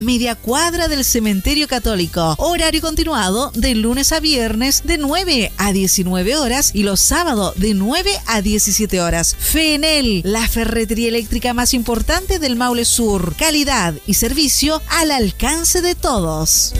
media cuadra del Cementerio Católico. Horario continuado de lunes a viernes de 9 a 19 horas y los sábados de 9 a 17 horas. Fenel, la ferretería eléctrica más importante del Maule Sur. Calidad y servicio al alcance de todos.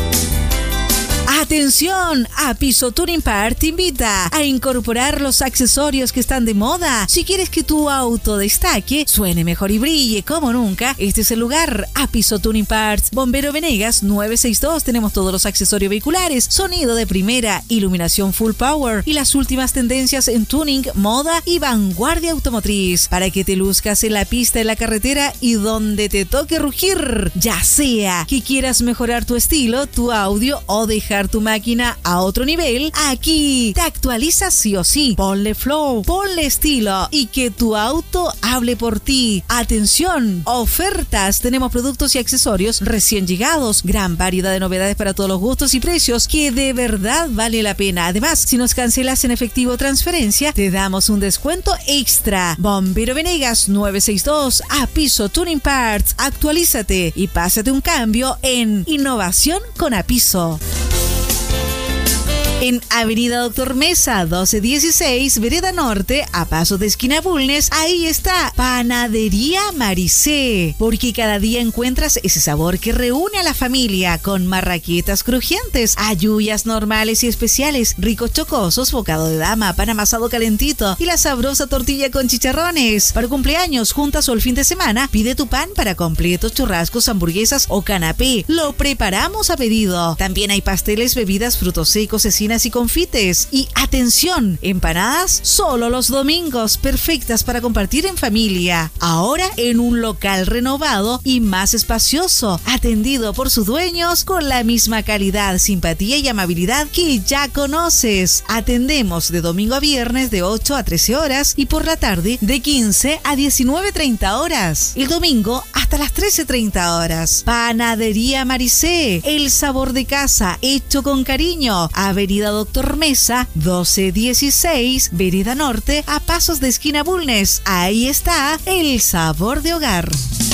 ¡Atención! Apiso Tuning Part te invita a incorporar los accesorios que están de moda. Si quieres que tu auto destaque, suene mejor y brille como nunca, este es el lugar. Apiso Tuning Parts, Bombero Venegas 962. Tenemos todos los accesorios vehiculares, sonido de primera, iluminación full power y las últimas tendencias en tuning, moda y vanguardia automotriz para que te luzcas en la pista, en la carretera y donde te toque rugir. Ya sea que quieras mejorar tu estilo, tu audio o dejar tu máquina a otro nivel, aquí te actualizas sí o sí. Ponle flow, ponle estilo y que tu auto hable por ti. Atención, ofertas. Tenemos productos y accesorios recién llegados, gran variedad de novedades para todos los gustos y precios que de verdad vale la pena. Además, si nos cancelas en efectivo o transferencia, te damos un descuento extra. Bombero Venegas 962, Apiso Tuning Parts. Actualízate y pásate un cambio en innovación con Apiso. En Avenida Doctor Mesa 1216, Vereda Norte, a pasos de esquina Bulnes, ahí está Panadería Maricé, porque cada día encuentras ese sabor que reúne a la familia con marraquetas crujientes, ayuyas normales y especiales, ricos chocosos, bocado de dama, pan amasado calentito y la sabrosa tortilla con chicharrones. Para cumpleaños, juntas o el fin de semana, pide tu pan para completos, churrascos, hamburguesas o canapé. Lo preparamos a pedido. También hay pasteles, bebidas, frutos secos, cecinas y confites. Y atención, empanadas solo los domingos, perfectas para compartir en familia. Ahora en un local renovado y más espacioso, atendido por sus dueños con la misma calidad, simpatía y amabilidad que ya conoces. Atendemos de domingo a viernes de 8 a 13 horas y por la tarde de 15 a 19:30 horas. El domingo hasta las 13:30 horas. Panadería Maricé, el sabor de casa hecho con cariño. Avenida Doctor Mesa 1216, Vereda Norte, a pasos de esquina Bulnes. Ahí está el sabor de hogar.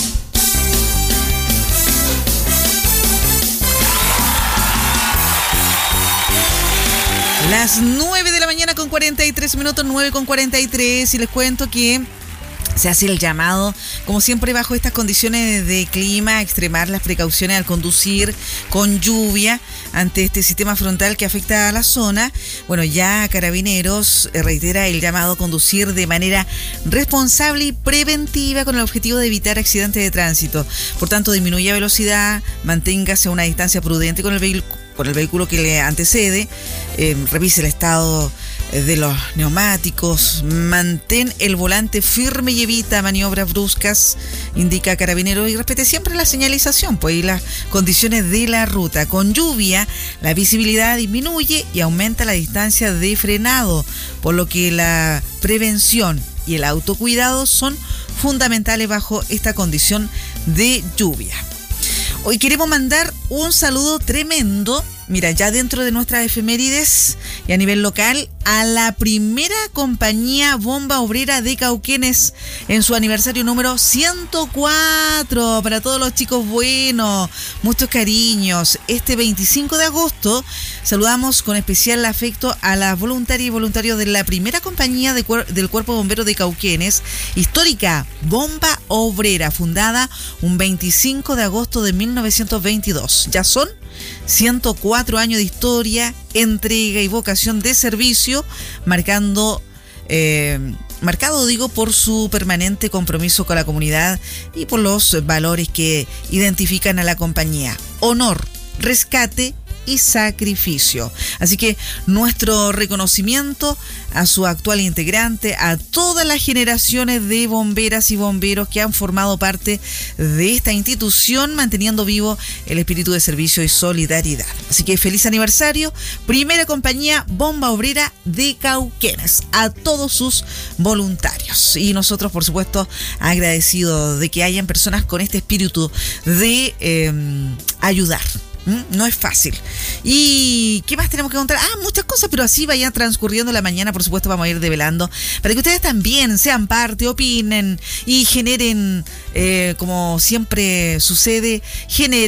Las 9 de la mañana con 43 minutos, 9 con 43, y les cuento que se hace el llamado, como siempre bajo estas condiciones de clima, a extremar las precauciones al conducir con lluvia ante este sistema frontal que afecta a la zona. Bueno, ya Carabineros reitera el llamado a conducir de manera responsable y preventiva con el objetivo de evitar accidentes de tránsito. Por tanto, disminuya velocidad, manténgase a una distancia prudente con el vehículo que le antecede, revise el estado de los neumáticos, mantén el volante firme y evita maniobras bruscas, indica Carabineros, y respete siempre la señalización, pues, y las condiciones de la ruta. Con lluvia, la visibilidad disminuye y aumenta la distancia de frenado, por lo que la prevención y el autocuidado son fundamentales bajo esta condición de lluvia. Hoy queremos mandar un saludo tremendo, mira, ya dentro de nuestras efemérides y a nivel local, a la primera compañía bomba obrera de Cauquenes en su aniversario número 104. Para todos los chicos buenos, muchos cariños. Este 25 de agosto saludamos con especial afecto a las voluntarias y voluntarios de la primera compañía del Cuerpo Bombero de Cauquenes, histórica bomba obrera, fundada un 25 de agosto de 1922. Ya son 104 años de historia, entrega y vocación de servicio, marcado por su permanente compromiso con la comunidad y por los valores que identifican a la compañía: honor, rescate y sacrificio. Así que nuestro reconocimiento a su actual integrante, a todas las generaciones de bomberas y bomberos que han formado parte de esta institución, manteniendo vivo el espíritu de servicio y solidaridad. Así que feliz aniversario, primera compañía bomba obrera de Cauquenes, a todos sus voluntarios. Y nosotros, por supuesto, agradecidos de que hayan personas con este espíritu de ayudar. No es fácil. ¿Y qué más tenemos que contar? Muchas cosas, pero así vaya transcurriendo la mañana, por supuesto, vamos a ir develando para que ustedes también sean parte, opinen y generen, como siempre sucede, generen